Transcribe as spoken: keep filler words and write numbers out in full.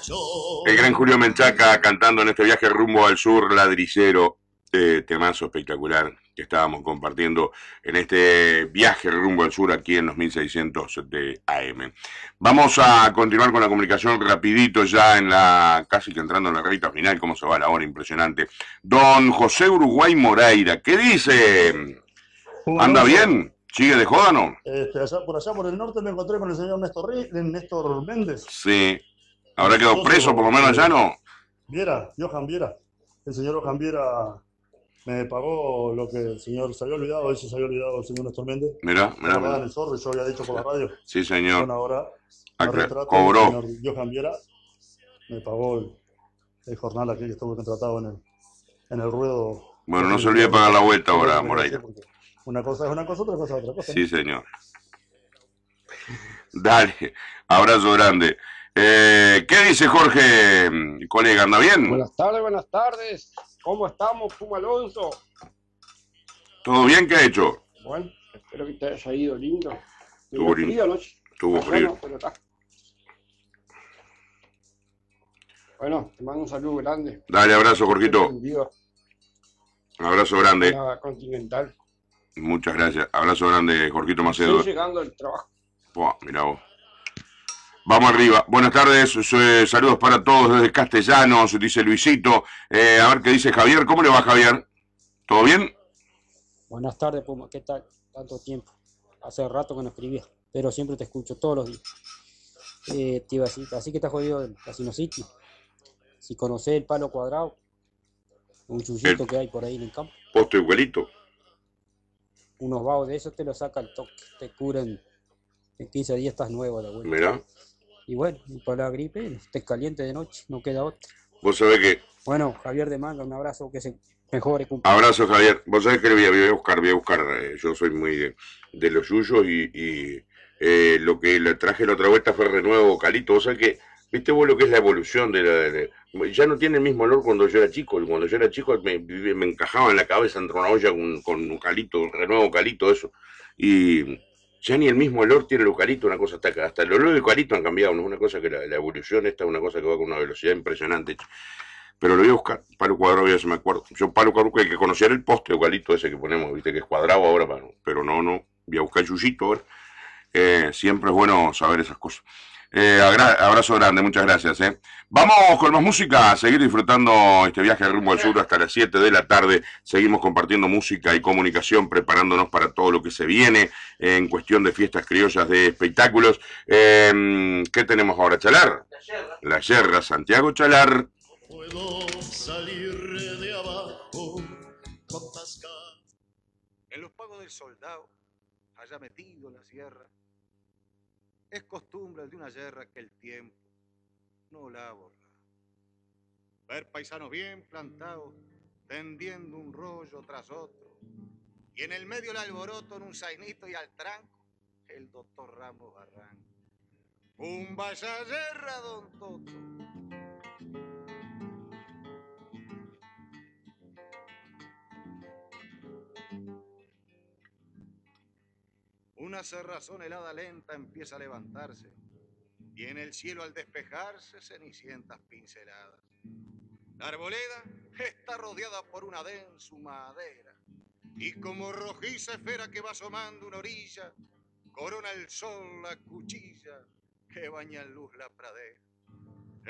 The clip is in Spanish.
El gran Julio Menchaca cantando en este viaje rumbo al sur, ladrillero, eh, temazo espectacular que estábamos compartiendo en este viaje rumbo al sur aquí en los mil seiscientos de A M. Vamos a continuar con la comunicación rapidito ya en la, casi que entrando en la recta final, cómo se va la hora, impresionante. Don José Uruguay Moreira, ¿qué dice? Un ¿Anda Alonso, bien? ¿Sigue de joda, no? este, allá, por allá por el norte me encontré con el señor Néstor, Ri- Néstor Méndez, Sí. ¿Habrá el quedado preso por lo socio menos ya, de no? Viera, Johan Viera. El señor Johan Viera me pagó lo que el señor se había olvidado, él sí se había olvidado el señor Néstor Méndez. Mirá, ¿Se mirá, acordaba mirá. en el zorro? Yo había dicho por la radio. Sí, señor. Bueno, ahora me Acla- retrato y el cobró. señor Johan Viera me pagó el, el jornal aquí que estuve contratado en el, en el ruedo Bueno, no se olvide pagar la definitivamente. vuelta Es lo ahora, que quería decir Moreira. porque una cosa es una cosa, otra cosa es otra cosa, ¿no? Sí, señor. Dale, abrazo grande. Eh, ¿Qué dice Jorge, colega? ¿Anda bien? Buenas tardes, buenas tardes. ¿Cómo estamos, Puma Alonso? ¿Todo bien? ¿Qué ha hecho? Bueno, espero que te haya ido lindo. Estuvo Tenía lindo. frío anoche. Estuvo Acá frío. no, pero está. Bueno, te mando un saludo grande. Dale, abrazo, Que estés Jorgito. prendido Abrazo a grande. la Continental. Muchas gracias. Abrazo grande, Jorgito Estoy Macedo. llegando al trabajo. Buah, mirá vos. Vamos arriba. Buenas tardes. eh, Saludos para todos desde Castellanos, dice Luisito. Eh, a ver qué dice Javier. ¿Cómo le va, Javier? ¿Todo bien? Buenas tardes, Puma. ¿Qué tal? Tanto tiempo. Hace rato que no escribía, pero siempre te escucho todos los días. Eh, te iba a decir, así que está jodido el Casino City. Si conocés el palo cuadrado, un chuyito El que hay por ahí en el campo, posto igualito. unos vagos de esos te lo saca al toque, te curan en quince días, estás nuevo de vuelta. Mirá. Y bueno, y para la gripe, estés caliente de noche, no queda otra. Vos sabés que... Bueno, Javier de Manga, un abrazo, que se mejore, cumple. Abrazo, Javier. Vos sabés que voy a, voy a buscar, voy a buscar. eh, yo soy muy de, de los yuyos y, y eh, lo que le traje la otra vuelta fue renuevo vocalito. Vos sabés que, viste vos lo que es la evolución de la... de- de- ya no tiene el mismo olor cuando yo era chico. Cuando yo era chico me, me encajaba en la cabeza entre una olla con, con un calito, renuevo vocalito, eso. Y ya ni el mismo olor tiene el eucalipto, una cosa hasta acá. Hasta el olor del eucalipto han cambiado, ¿no? Es una cosa que la, la evolución esta es una cosa que va con una velocidad impresionante. Pero lo voy a buscar, palo cuadrado, ya se me acuerdo. Yo palo cuadrado, hay que conocer el poste eucalipto ese que ponemos, viste, que es cuadrado ahora, pero, pero no, no, voy a buscar el yuyito ahora. Eh, siempre es bueno saber esas cosas. Eh, abrazo grande, muchas gracias. Eh. Vamos con más música, a seguir disfrutando este viaje rumbo al sur hasta las siete de la tarde. Seguimos compartiendo música y comunicación, preparándonos para todo lo que se viene en cuestión de fiestas criollas, de espectáculos. Eh, ¿Qué tenemos ahora, Chalar? La Yerra. La Yerra, Santiago Chalar. Puedo salir de abajo con tasca. En los pagos del soldado, allá metido en la sierra, es costumbre de una yerra que el tiempo no la borra. Ver paisanos bien plantados, tendiendo un rollo tras otro, y en el medio el alboroto en un zainito y al tranco, el doctor Ramos Barranco. Un vaya yerra, don Toto. Una cerrazón helada lenta empieza a levantarse y en el cielo al despejarse cenicientas pinceladas. La arboleda está rodeada por una densa madera y como rojiza esfera que va asomando una orilla, corona el sol la cuchilla que baña en luz la pradera.